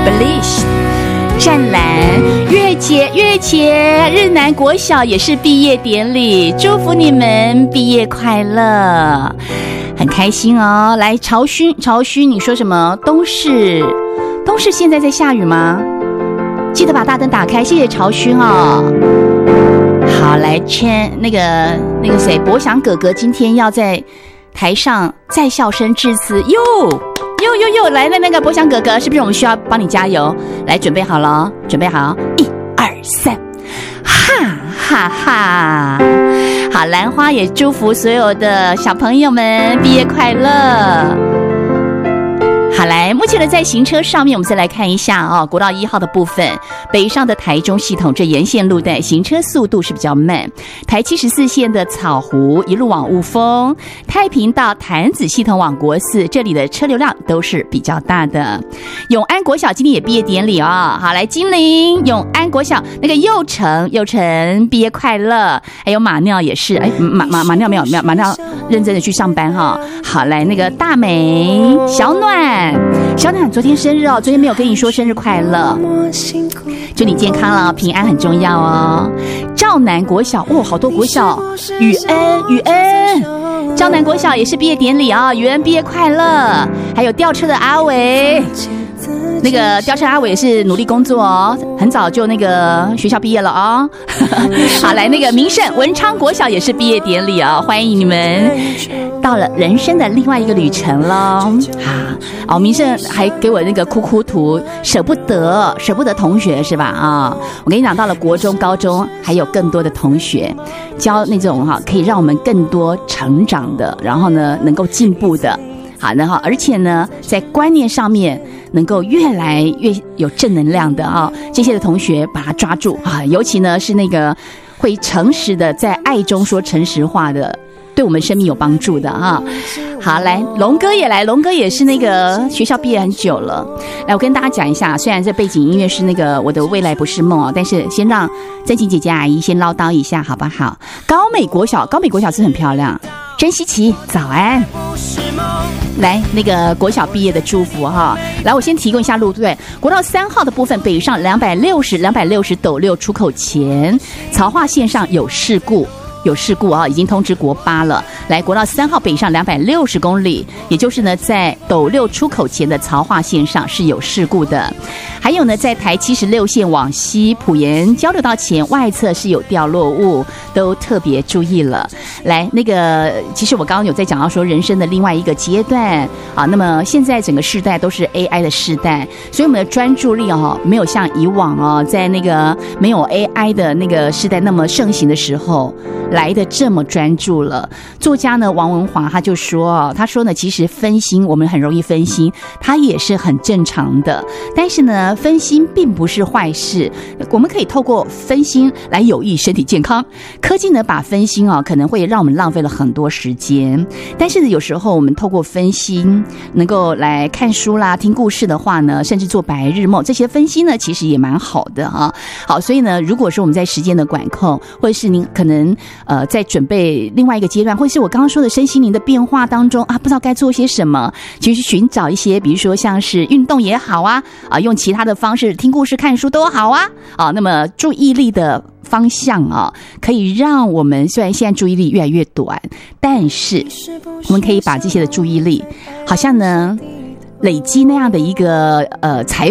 Blish。湛蓝，月姐，日南国小也是毕业典礼，祝福你们毕业快乐，很开心哦。来，朝勋，你说什么？东市现在在下雨吗？记得把大灯打开，谢谢朝勋哦。好，来签那个谁，博翔哥哥今天要在台上在校生致辞哟。来那个博翔哥哥，是不是我们需要帮你加油？来，准备好了，准备好，1、2、3，哈哈哈！好，兰花也祝福所有的小朋友们毕业快乐。好，来，目前的在行车上面，我们再来看一下哦，国道1号的部分，北上的台中系统这沿线路段行车速度是比较慢，台74线的草湖一路往雾峰，太平到潭子系统往国四，这里的车流量都是比较大的。永安国小今天也毕业典礼哦，好，来金陵永安国小那个佑成毕业快乐，还有马尿也是，马尿没有，马尿认真的去上班哈。好，来那个大美小暖昨天生日哦，昨天没有跟你说生日快乐，祝你健康了，平安很重要哦。兆南国小哦，好多国小，雨恩，兆南国小也是毕业典礼啊、哦，雨恩毕业快乐。还有吊车的阿伟，那个吊车阿伟也是努力工作哦，很早就那个学校毕业了哦。好，来那个民盛文昌国小也是毕业典礼哦，欢迎你们到了人生的另外一个旅程咯。好，民盛还给我那个哭图，舍不得同学是吧？啊，我跟你讲，到了国中、高中，还有更多的同学，教那种可以让我们更多成长的，然后呢能够进步的。好，然后而且呢，在观念上面能够越来越有正能量的啊，这些的同学把它抓住啊，尤其呢是那个会诚实的，在爱中说诚实话的，对我们生命有帮助的啊。好，来龙哥也来，龙哥也是那个学校毕业很久了。来，我跟大家讲一下，虽然这背景音乐是那个我的未来不是梦哦，但是先让曾晴姐姐阿姨先唠叨一下好不好？高美国小是很漂亮，真稀奇，早安。来，那个国小毕业的祝福哈。来，我先提供一下路段。国道3号的部分，北上260斗六出口前，曹化线上有事故啊，已经通知国8了。来，国道3号北上260公里，也就是呢，在斗六出口前的曹化线上是有事故的。还有呢，在台76线往西埔盐交流道前外侧是有掉落物，都特别注意了。来，那个其实我刚刚有在讲到说人生的另外一个阶段啊，那么现在整个世代都是 AI 的世代，所以我们的专注力没有像以往在那个没有 AI 的那个世代那么盛行的时候来的这么专注了。作家呢王文华他就说，其实分心，我们很容易分心，它也是很正常的，但是呢分心并不是坏事，我们可以透过分心来有益身体健康。科技呢把分心可能会让我们浪费了很多时间，但是呢有时候我们透过分心能够来看书啦、听故事的话呢，甚至做白日梦，这些分心呢其实也蛮好的啊。好，所以呢如果说我们在时间的管控，或者是您可能在准备另外一个阶段，或者是我刚刚说的身心灵的变化当中不知道该做些什么，其实寻找一些比如说像是运动也好用其他的方式听故事看书都好那么注意力的方向可以让我们虽然现在注意力越来越短，但是我们可以把这些的注意力好像呢累积那样的一个财